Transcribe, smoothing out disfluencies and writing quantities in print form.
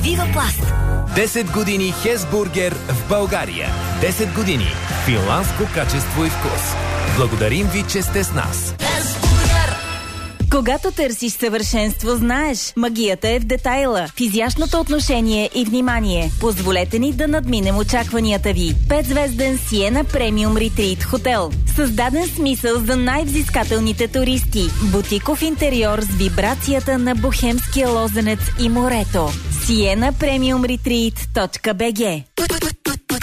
Вивапласт. 10 години Хесбургер в България. 10 години финландско качество и вкус. Благодарим ви, че сте с нас. Когато търсиш съвършенство, знаеш, магията е в детайла, в изящното отношение и внимание. Позволете ни да надминем очакванията ви. 5-звезден Сиена Премиум Ретрит Хотел. Създаден смисъл за най-взискателните туристи. Бутиков интериор с вибрацията на бохемския лозенец и морето. SienaPremiumRetreat.bg